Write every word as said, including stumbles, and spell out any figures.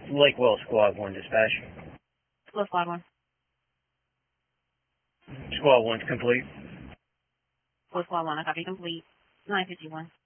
Lakewell Squad one dispatch. Hello, Squad one. Squad one's complete. Hello, Squad one. I copy complete. nine fifty-one.